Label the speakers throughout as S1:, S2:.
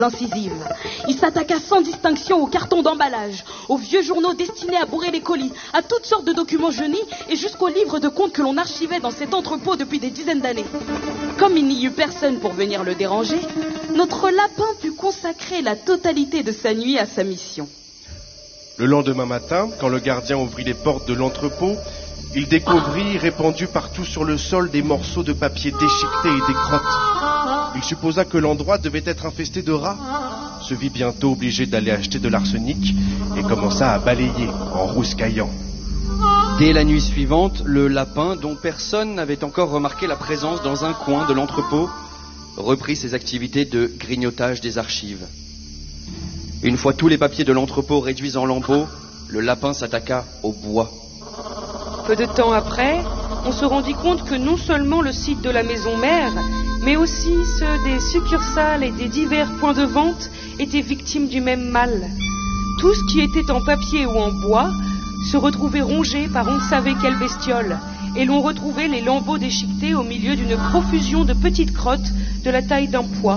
S1: incisives. Il s'attaqua sans distinction aux cartons d'emballage, aux vieux journaux destinés à bourrer les colis, à toutes sortes de documents jaunis et jusqu'aux livres de comptes que l'on archivait dans cet entrepôt depuis des dizaines d'années. Comme il n'y eut personne pour venir le déranger, notre lapin put consacrer la totalité de sa nuit à sa mission.
S2: Le lendemain matin, quand le gardien ouvrit les portes de l'entrepôt, il découvrit répandus partout sur le sol des morceaux de papier déchiquetés et des crottes. Il supposa que l'endroit devait être infesté de rats, se vit bientôt obligé d'aller acheter de l'arsenic et commença à balayer en rouscaillant.
S3: Dès la nuit suivante, le lapin, dont personne n'avait encore remarqué la présence dans un coin de l'entrepôt, reprit ses activités de grignotage des archives. Une fois tous les papiers de l'entrepôt réduits en lambeaux, le lapin s'attaqua au bois.
S4: Peu de temps après, on se rendit compte que non seulement le site de la maison mère, mais aussi ceux des succursales et des divers points de vente étaient victimes du même mal. Tout ce qui était en papier ou en bois se retrouvait rongé par on ne savait quelle bestiole, et l'on retrouvait les lambeaux déchiquetés au milieu d'une profusion de petites crottes de la taille d'un pois.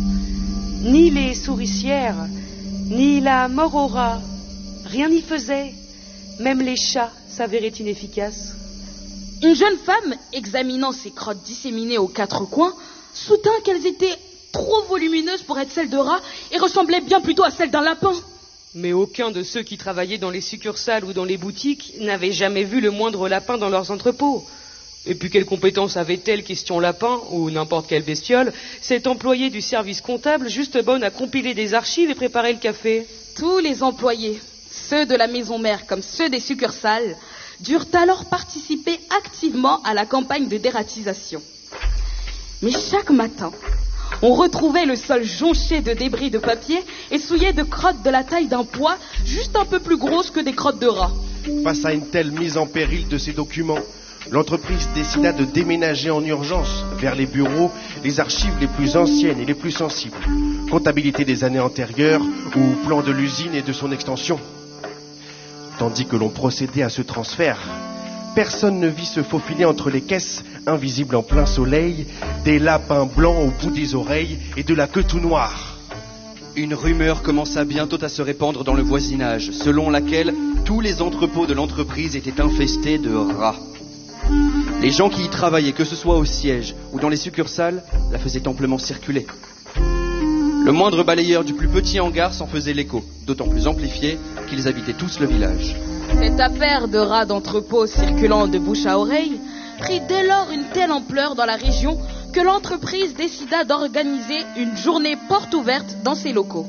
S4: Ni les souricières, ni la mort aux rats, rien n'y faisait. Même les chats s'avéraient inefficaces.
S1: Une jeune femme, examinant ces crottes disséminées aux quatre coins, soutint qu'elles étaient trop volumineuses pour être celles de rats et ressemblaient bien plutôt à celles d'un lapin.
S4: Mais aucun de ceux qui travaillaient dans les succursales ou dans les boutiques n'avait jamais vu le moindre lapin dans leurs entrepôts. Et puis quelle compétence avait-elle, question lapin, ou n'importe quelle bestiole, cette employée du service comptable juste bonne à compiler des archives et préparer le café?
S1: Tous les employés, ceux de la maison mère comme ceux des succursales, durent alors participer activement à la campagne de dératisation. Mais chaque matin, on retrouvait le sol jonché de débris de papier et souillé de crottes de la taille d'un pois, juste un peu plus grosses que des crottes de rats.
S2: Face à une telle mise en péril de ses documents, l'entreprise décida de déménager en urgence vers les bureaux les archives les plus anciennes et les plus sensibles, comptabilité des années antérieures ou plan de l'usine et de son extension. Tandis que l'on procédait à ce transfert, personne ne vit se faufiler entre les caisses, invisibles en plein soleil, des lapins blancs au bout des oreilles et de la queue tout noire.
S3: Une rumeur commença bientôt à se répandre dans le voisinage, selon laquelle tous les entrepôts de l'entreprise étaient infestés de rats. Les gens qui y travaillaient, que ce soit au siège ou dans les succursales, la faisaient amplement circuler. Le moindre balayeur du plus petit hangar s'en faisait l'écho, d'autant plus amplifié qu'ils habitaient tous le village.
S1: Cette affaire de rats d'entrepôt circulant de bouche à oreille prit dès lors une telle ampleur dans la région que l'entreprise décida d'organiser une journée porte ouverte dans ses locaux.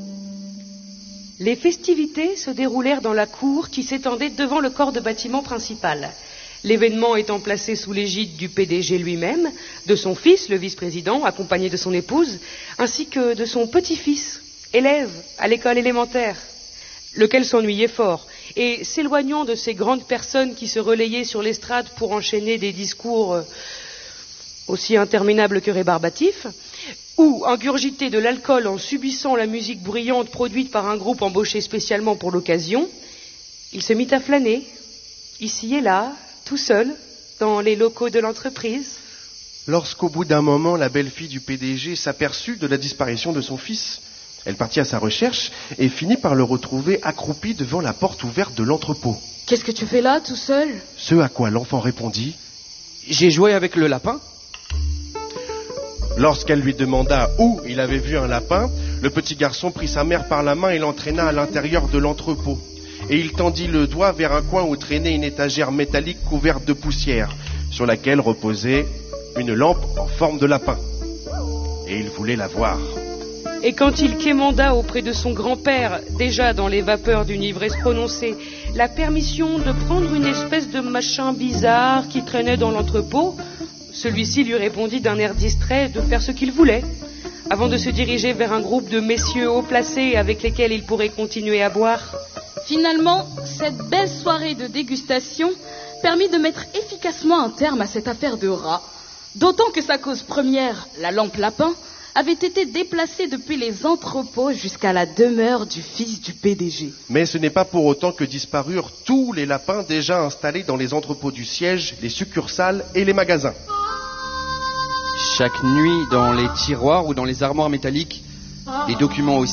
S4: Les festivités se déroulèrent dans la cour qui s'étendait devant le corps de bâtiment principal. L'événement étant placé sous l'égide du PDG lui-même, de son fils, le vice-président, accompagné de son épouse, ainsi que de son petit-fils, élève à l'école élémentaire, lequel s'ennuyait fort, et s'éloignant de ces grandes personnes qui se relayaient sur l'estrade pour enchaîner des discours aussi interminables que rébarbatifs, ou ingurgiter de l'alcool en subissant la musique bruyante produite par un groupe embauché spécialement pour l'occasion, il se mit à flâner, ici et là, tout seul, dans les locaux de l'entreprise.
S2: Lorsqu'au bout d'un moment, la belle-fille du PDG s'aperçut de la disparition de son fils, elle partit à sa recherche et finit par le retrouver accroupi devant la porte ouverte de l'entrepôt.
S1: « Qu'est-ce que tu fais là, tout seul ?»
S2: Ce à quoi l'enfant répondit
S3: « J'ai joué avec le lapin. »
S2: Lorsqu'elle lui demanda où il avait vu un lapin, le petit garçon prit sa mère par la main et l'entraîna à l'intérieur de l'entrepôt. Et il tendit le doigt vers un coin où traînait une étagère métallique couverte de poussière, sur laquelle reposait une lampe en forme de lapin. Et il voulait la voir.
S4: Et quand il quémanda auprès de son grand-père, déjà dans les vapeurs d'une ivresse prononcée, la permission de prendre une espèce de machin bizarre qui traînait dans l'entrepôt, celui-ci lui répondit d'un air distrait de faire ce qu'il voulait, avant de se diriger vers un groupe de messieurs haut placés avec lesquels il pourrait continuer à boire.
S1: Finalement, cette belle soirée de dégustation permit de mettre efficacement un terme à cette affaire de rats, d'autant que sa cause première, la lampe lapin, avait été déplacée depuis les entrepôts jusqu'à la demeure du fils du PDG.
S2: Mais ce n'est pas pour autant que disparurent tous les lapins déjà installés dans les entrepôts du siège, les succursales et les magasins.
S3: Chaque nuit, dans les tiroirs ou dans les armoires métalliques, les documents aussi